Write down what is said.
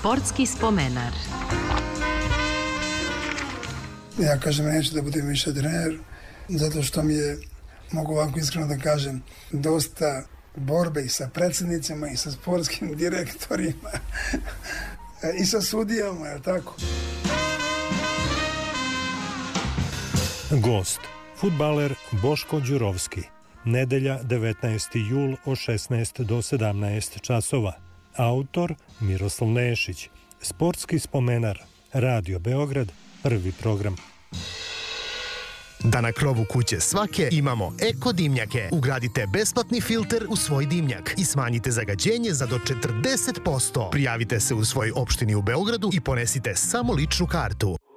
Sportski spomenar. Ja kažem, neću da budem više trener, zato što mi je, mogu ovako iskreno da kažem, dosta borbe i sa predsjednicima i sa sportskim direktorima i sa sudijama, je tako? Gost, fudbaler Boško Đurovski. Nedelja, 19. jul od 16 do 17 časova. Autor Miroslav Nešić. Sportski spomenar. Radio Beograd, prvi program. Da na krovu kuće svake imamo eko dimnjake. Ugradite besplatni filter u svoj dimnjak i smanjite zagađenje za do 40%. Prijavite se u svojoj opštini u Beogradu i ponesite samo ličnu kartu.